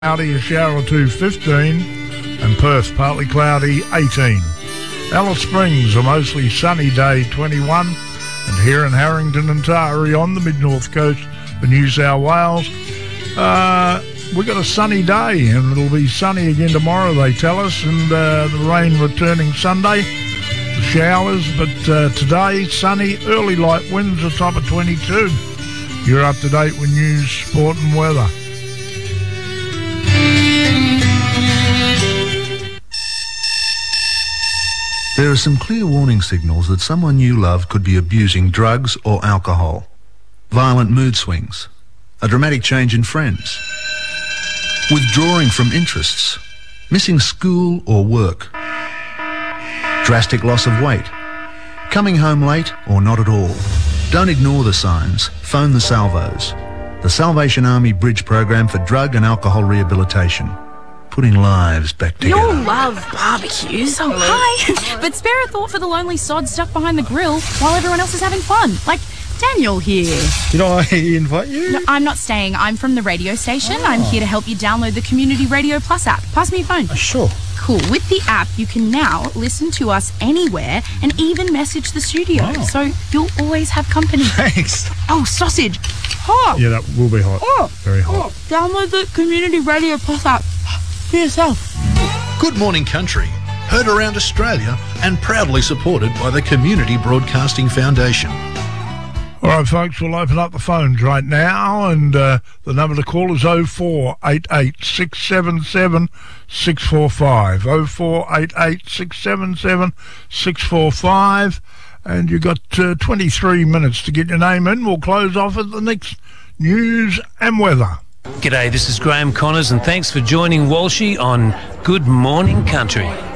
Cloudy, a shower or two, 15, and Perth, partly cloudy, 18. Alice Springs, a mostly sunny day, 21, and here in Harrington and Taree on the mid-north coast of New South Wales, we've got a sunny day, and it'll be sunny again tomorrow, they tell us, and the rain returning Sunday, the showers, but today, sunny, early light winds, a top of 22. You're up to date with news, sport and weather. There are some clear warning signals that someone you love could be abusing drugs or alcohol. Violent mood swings, a dramatic change in friends, withdrawing from interests, missing school or work, drastic loss of weight, coming home late or not at all. Don't ignore the signs. Phone the Salvos, the Salvation Army Bridge Program for Drug and Alcohol Rehabilitation. Putting lives back together. You'll love barbecues. Oh, hi. But spare a thought for the lonely sod stuck behind the grill while everyone else is having fun. Like Daniel here. Did I invite you? No, I'm not staying. I'm from the radio station. I'm here to help you download the Community Radio Plus app. Pass me your phone. Sure. Cool. With the app, you can now listen to us anywhere and even message the studio. Oh. So you'll always have company. Thanks. Oh, sausage. Hot. Yeah, that will be hot. Oh. Very hot. Download the Community Radio Plus app for yourself. Good Morning Country, heard around Australia and proudly supported by the Community Broadcasting Foundation. All right, folks, we'll open up the phones right now, and the number to call is 0488 677 645. 0488 677 645. And you've got 23 minutes to get your name in. We'll close off at the next news and weather. G'day, this is Graham Connors, and thanks for joining Walshy on Good Morning Country.